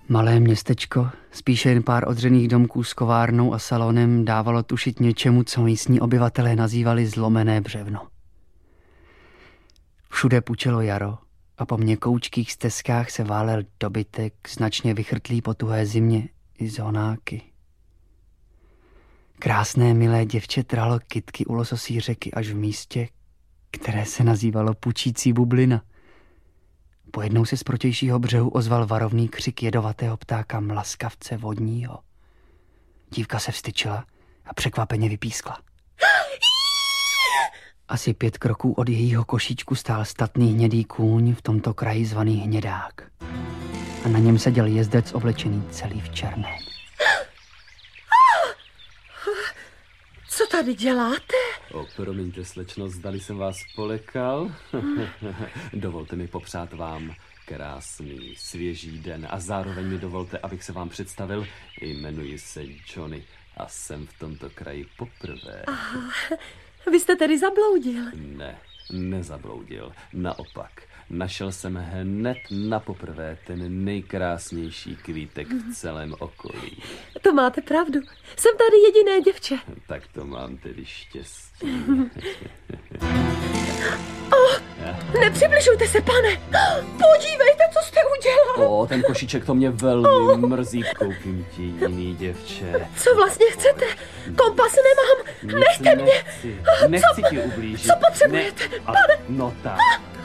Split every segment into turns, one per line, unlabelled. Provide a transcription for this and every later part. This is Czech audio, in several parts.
Malé městečko, spíše jen pár odřených domků s kovárnou a salonem, dávalo tušit něčemu, co místní obyvatelé nazývali zlomené břevno. Všude pučelo jaro a po měkoučkých stezkách se válel dobytek, značně vychrtlý po tuhé zimě i zónáky. Krásné milé děvče trhalo kytky u lososí řeky až v místě, které se nazývalo Pučící bublina. Pojednou se z protějšího břehu ozval varovný křik jedovatého ptáka mlaskavce vodního. Dívka se vstyčila a překvapeně vypískla. Asi 5 kroků od jejího košíčku stál statný hnědý kůň, v tomto kraji zvaný Hnědák. A na něm seděl jezdec oblečený celý v černém.
Co tady děláte?
Promiňte, slečno, zdali jsem vás polekal. Dovolte mi popřát vám krásný, svěží den a zároveň mi dovolte, abych se vám představil. Jmenuji se Johnny a jsem v tomto kraji poprvé.
Aha, vy jste tedy zabloudil?
Ne, nezabloudil. Naopak, našel jsem hned na poprvé ten nejkrásnější kvítek v celém okolí.
To máte pravdu. Jsem tady jediné děvče.
Tak to mám tedy štěstí.
Nepřibližujte se, pane. Podívejte, co jste udělal.
Ten košíček, to mě velmi mrzí. Koupím ti jiný děvče.
Co vlastně chcete? Kompas nemám. Nechte mě.
Nechci ti ublížit.
Co potřebujete, pane?
No tak.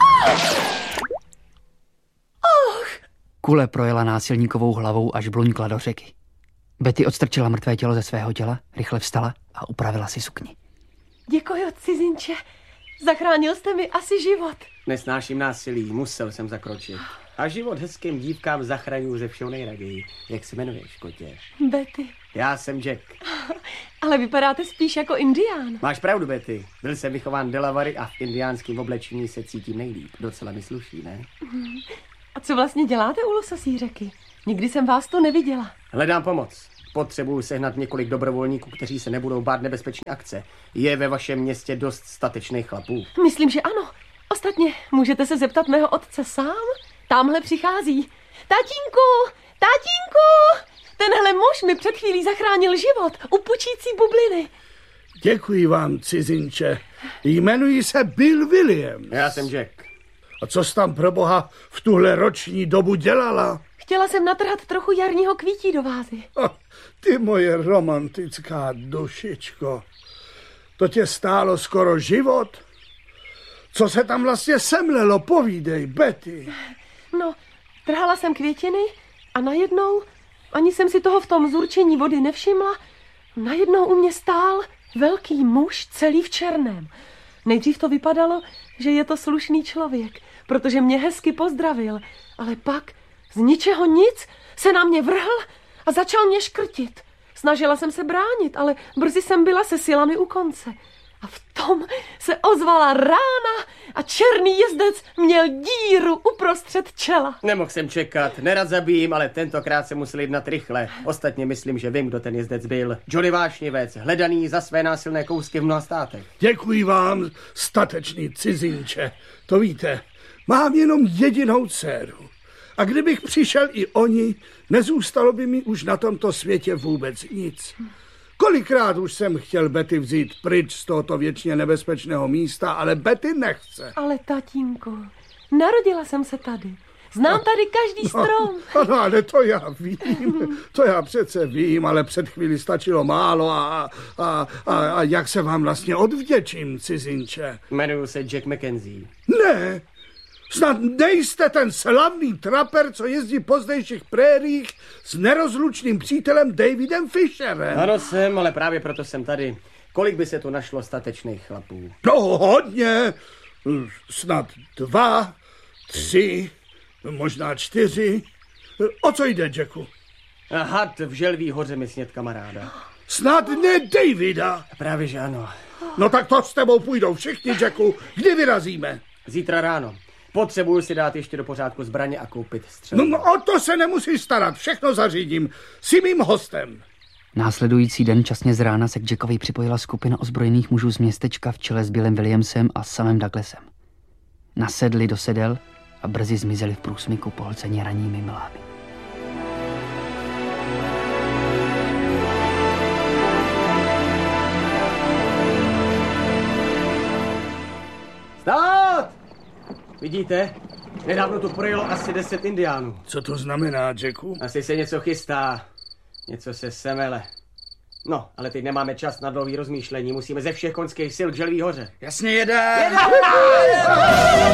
Kule projela násilníkovou hlavou, až bluňkla do řeky. Betty odstrčila mrtvé tělo ze svého těla, rychle vstala a upravila si sukni.
Děkuji, cizinče. Zachránil jste mi asi život.
Nesnáším násilí, musel jsem zakročit. A život hezkým dívkám zachraňuji ze všeho nejraději. Jak se jmenuješ, kotě?
Betty.
Já jsem Jack.
Ale vypadáte spíš jako indián.
Máš pravdu, Betty. Byl jsem vychován Delawary a v indiánském oblečení se cítím nejlíp. Docela mi sluší, ne?
A co vlastně děláte u lososí řeky? Nikdy jsem vás tu neviděla.
Hledám pomoc. Potřebuju sehnat několik dobrovolníků, kteří se nebudou bát nebezpečné akce. Je ve vašem městě dost statečných chlapů?
Myslím, že ano. Ostatně můžete se zeptat mého otce sám. Támhle přichází. Tatínku! Tatínku! Tenhle muž mi před chvílí zachránil život u Pučící bubliny.
Děkuji vám, cizinče. Jmenuji se Bill Williams.
Já jsem Jack.
A co jsi tam pro boha v tuhle roční dobu dělala?
Chtěla jsem natrhat trochu jarního kvítí do vázy.
Ty moje romantická dušičko. To tě stálo skoro život? Co se tam vlastně semlelo? Povídej, Betty.
No, trhala jsem květiny a najednou, ani jsem si toho v tom zurčení vody nevšimla, najednou u mě stál velký muž celý v černém. Nejdřív to vypadalo, že je to slušný člověk, protože mě hezky pozdravil, ale pak z ničeho nic se na mě vrhl a začal mě škrtit. Snažila jsem se bránit, ale brzy jsem byla se silami u konce. A v tom se ozvala rána a černý jezdec měl díru uprostřed čela.
Nemohl jsem čekat, nerad zabijím, ale tentokrát se musel jednat rychle. Ostatně myslím, že vím, kdo ten jezdec byl. Johnny Vášnivec, hledaný za své násilné kousky v mnoha státech.
Děkuji vám, statečný cizinče. To víte, mám jenom jedinou dceru. A kdybych přišel i o ní, nezůstalo by mi už na tomto světě vůbec nic. Kolikrát už jsem chtěl Betty vzít pryč z tohoto věčně nebezpečného místa, ale Betty nechce.
Ale tatínku, narodila jsem se tady. Znám tady každý strom.
Ano, ale to já vím. To já přece vím, ale před chvíli stačilo málo a jak se vám vlastně odvděčím, cizinče?
Jmenuji se Jack McKenzie.
Ne, snad nejste ten slavný traper, co jezdí po zdejších prériích s nerozlučným přítelem Davidem Fisherem.
Ano jsem, ale právě proto jsem tady. Kolik by se tu našlo statečných chlapů?
No hodně, snad 2, 3, možná 4. O co jde, Jacku?
Had v Želví hoře mi sněd kamaráda.
Snad ne Davida.
Právě že ano.
No tak to s tebou půjdou všichni, Jacku. Kdy vyrazíme?
Zítra ráno. Potřebuju si dát ještě do pořádku zbraně a koupit střelu.
No o to se nemusíš starat, všechno zařídím. Jsi mým hostem.
Následující den časně z rána se k Jackovi připojila skupina ozbrojených mužů z městečka v čele s Billem Williamsem a Samem Douglasem. Nasedli do sedel a brzy zmizeli v průsmyku pohlcení ranními mlhámi.
Stát! Vidíte? Nedávno tu projelo asi 10 indiánů.
Co to znamená, Jacku?
Asi se něco chystá. Něco se semele. No, ale teď nemáme čas na dlouhý rozmýšlení. Musíme ze všech konských sil k Želví hoře.
Jasně, jedem!